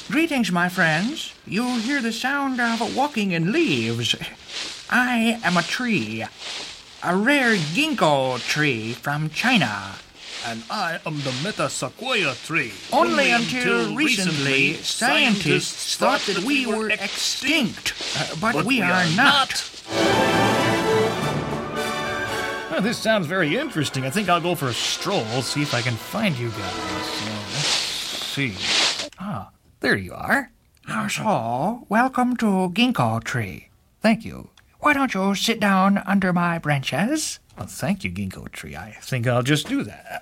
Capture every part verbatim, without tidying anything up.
Greetings, my friends. You hear the sound of walking in leaves. I am a tree, a rare ginkgo tree from China. And I am the Meta-Sequoia tree. Only, Only until, until recently, scientists thought that we were extinct, uh, but, but we, we are, are not. not. Well, this sounds very interesting. I think I'll go for a stroll, see if I can find you guys. So, let's see. Ah, there you are. So, welcome to Ginkgo Tree. Thank you. Why don't you sit down under my branches? Well, thank you, Ginkgo Tree. I think I'll just do that.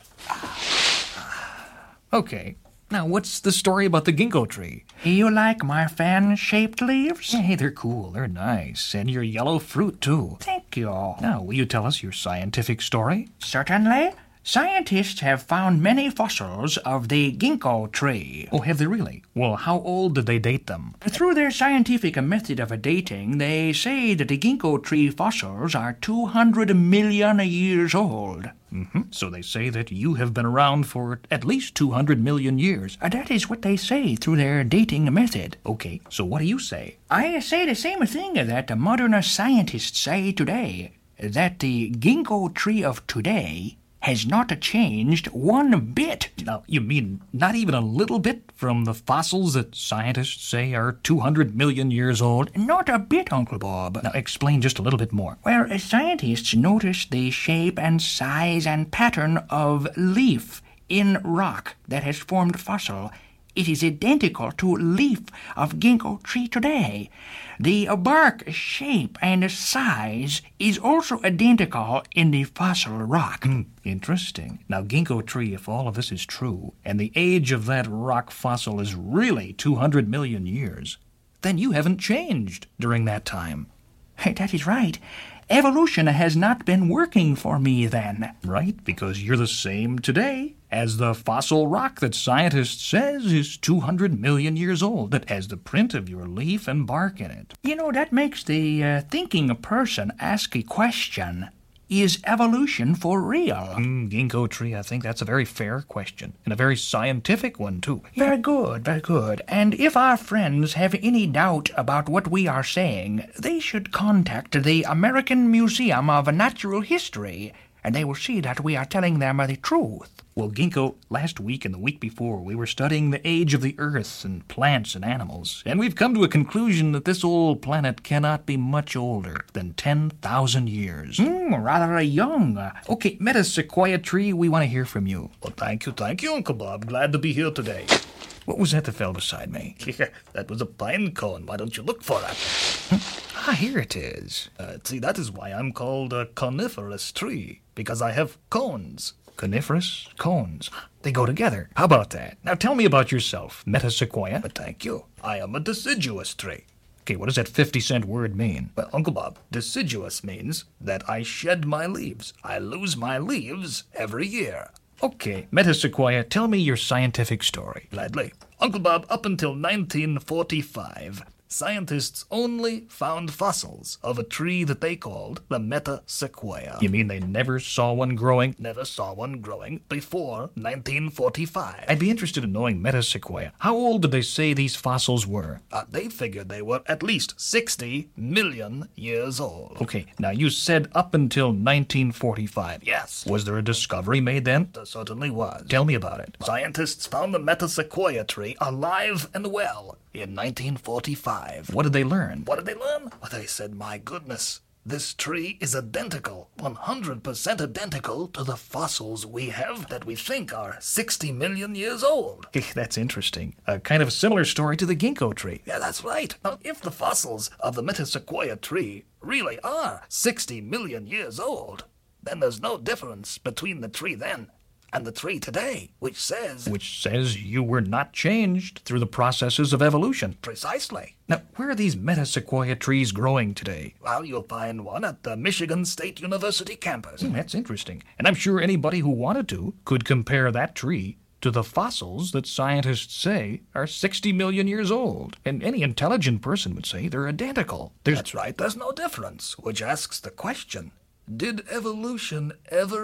Okay. Now, what's the story about the Ginkgo Tree? You like my fan-shaped leaves? Hey, they're cool. They're nice. And your yellow fruit, too. Thank you. Now, will you tell us your scientific story? Certainly. Scientists have found many fossils of the ginkgo tree. Oh, have they really? Well, how old did they date them? Through their scientific method of dating, they say that the ginkgo tree fossils are two hundred million years old. Mm-hmm. So they say that you have been around for at least two hundred million years. Uh, that is what they say through their dating method. Okay, so what do you say? I say the same thing that the modern scientists say today, that the ginkgo tree of today has not changed one bit. Now, you mean not even a little bit from the fossils that scientists say are two hundred million years old? Not a bit, Uncle Bob. Now, explain just a little bit more. Well, scientists noticed the shape and size and pattern of leaf in rock that has formed fossil. It is identical to leaf of ginkgo tree today. The bark shape and size is also identical in the fossil rock. Mm, interesting. Now, ginkgo tree, if all of this is true, and the age of that rock fossil is really two hundred million years, then you haven't changed during that time. Hey, that is right. Evolution has not been working for me then. Right, because you're the same today as the fossil rock that scientists says is two hundred million years old, that has the print of your leaf and bark in it. You know, that makes the uh, thinking person ask a question. Is evolution for real? Mm, ginkgo tree, I think that's a very fair question, and a very scientific one, too. Very good, very good. And if our friends have any doubt about what we are saying, they should contact the American Museum of Natural History, and they will see that we are telling them the truth. Well, Ginkgo, last week and the week before, we were studying the age of the Earth and plants and animals, and we've come to a conclusion that this old planet cannot be much older than ten thousand years. Mm, rather young. Okay, Meta-Sequoia tree, we want to hear from you. Well, thank you, thank you, Uncle Bob. Glad to be here today. What was that that fell beside me? That was a pine cone. Why don't you look for it? Ah, here it is. Uh, see, that is why I'm called a coniferous tree, because I have cones. Coniferous cones. They go together. How about that? Now tell me about yourself, Meta-Sequoia. But thank you. I am a deciduous tree. Okay, what does that fifty-cent word mean? Well, Uncle Bob, deciduous means that I shed my leaves. I lose my leaves every year. Okay, Meta-Sequoia, tell me your scientific story. Gladly. Uncle Bob, up until nineteen forty-five, scientists only found fossils of a tree that they called the Meta-Sequoia. You mean they never saw one growing? Never saw one growing before nineteen forty-five. I'd be interested in knowing Meta-Sequoia. How old did they say these fossils were? Uh, they figured they were at least sixty million years old. Okay, now you said up until nineteen forty-five. Yes. Was there a discovery made then? There certainly was. Tell me about it. Scientists found the Meta-Sequoia tree alive and well in nineteen forty-five. What did they learn? What did they learn? Well, they said, my goodness, this tree is identical, one hundred percent identical to the fossils we have that we think are sixty million years old. That's interesting. A kind of similar story to the ginkgo tree. Yeah, that's right. Now, if the fossils of the Meta-Sequoia tree really are sixty million years old, then there's no difference between the tree then and the tree today, which says... Which says you were not changed through the processes of evolution. Precisely. Now, where are these Meta-Sequoia trees growing today? Well, you'll find one at the Michigan State University campus. Mm, that's interesting. And I'm sure anybody who wanted to could compare that tree to the fossils that scientists say are sixty million years old. And any intelligent person would say they're identical. There's... That's right. There's no difference, which asks the question, did evolution ever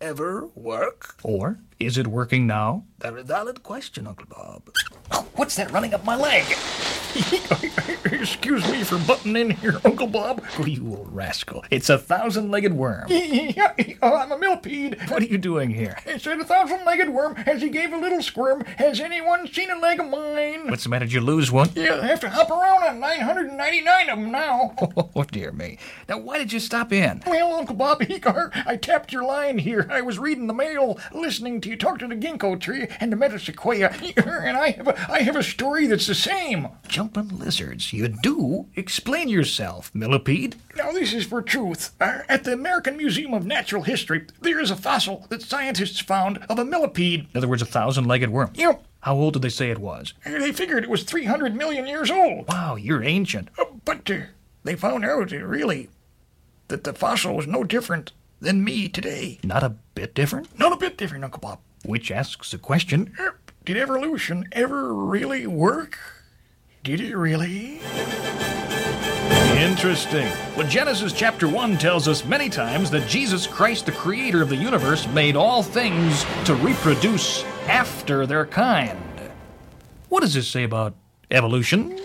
ever work? Or is it working now? Very valid question, Uncle Bob. Oh, what's that running up my leg? Excuse me for butting in here, Uncle Bob. Oh, you old rascal. It's a thousand-legged worm. Oh, I'm a millipede. What are you doing here? I said a thousand-legged worm as he gave a little squirm. Has anyone seen a leg of mine? What's the matter? Did you lose one? Yeah, I have to hop around on nine hundred ninety-nine of them now. Oh, dear me. Now, why did you stop in? Well, Uncle Bob, I tapped your line here. I was reading the mail, listening to you talk to the ginkgo tree and the metasequoia, and I have a, I have a story that's the same. Jumping lizards, you do? Explain yourself, millipede. Now, this is for truth. Uh, at the American Museum of Natural History, there is a fossil that scientists found of a millipede. In other words, a thousand-legged worm. Yep. How old did they say it was? They figured it was three hundred million years old. Wow, you're ancient. Uh, but uh, they found out, uh, really, that the fossil was no different than me today. Not a bit different? Not a bit different, Uncle Bob. Which asks the question, Uh, did evolution ever really work? Did it really? Interesting. Well, Genesis chapter one tells us many times that Jesus Christ, the creator of the universe, made all things to reproduce after their kind. What does this say about evolution?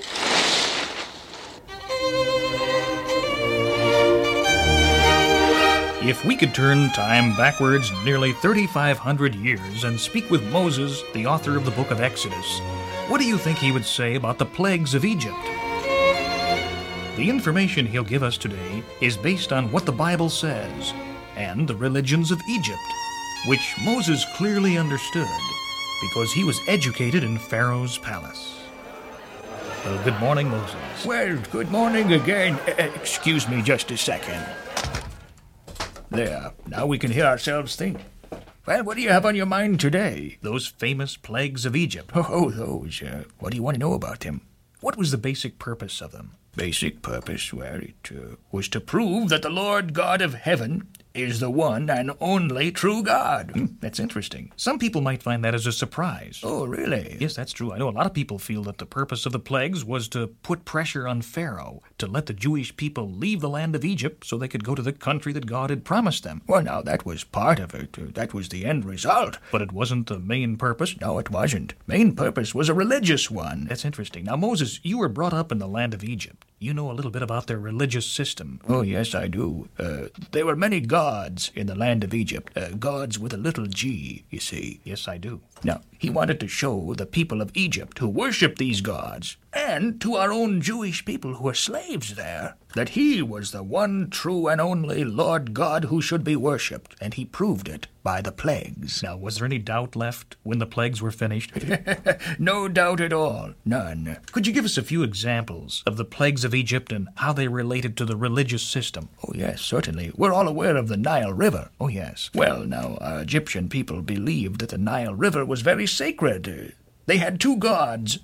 If we could turn time backwards nearly thirty-five hundred years and speak with Moses, the author of the book of Exodus, what do you think he would say about the plagues of Egypt? The information he'll give us today is based on what the Bible says and the religions of Egypt, which Moses clearly understood because he was educated in Pharaoh's palace. Well, good morning, Moses. Well, good morning again. Uh, excuse me just a second. There, now we can hear ourselves think. Well, what do you have on your mind today? Those famous plagues of Egypt. Oh, oh those. Uh, what do you want to know about them? What was the basic purpose of them? Basic purpose, well, it uh, was to prove that the Lord God of heaven is the one and only true God. Hmm, that's interesting. Some people might find that as a surprise. Oh, really? Yes, that's true. I know a lot of people feel that the purpose of the plagues was to put pressure on Pharaoh to let the Jewish people leave the land of Egypt so they could go to the country that God had promised them. Well, now, that was part of it. Uh, that was the end result. But it wasn't the main purpose? No, it wasn't. Main purpose was a religious one. That's interesting. Now, Moses, you were brought up in the land of Egypt. You know a little bit about their religious system. Oh, yes, I do. Uh, there were many gods in the land of Egypt. Uh, gods with a little g, you see. Yes, I do. Now, he wanted to show the people of Egypt who worship these gods, and to our own Jewish people who are slaves there, that he was the one true and only Lord God who should be worshipped, and he proved it by the plagues. Now, was there any doubt left when the plagues were finished? No doubt at all. None. Could you give us a few examples of the plagues of Egypt and how they related to the religious system? Oh, yes, certainly. We're all aware of the Nile River. Oh, yes. Well, now, our Egyptian people believed that the Nile River was very sacred. They had two gods,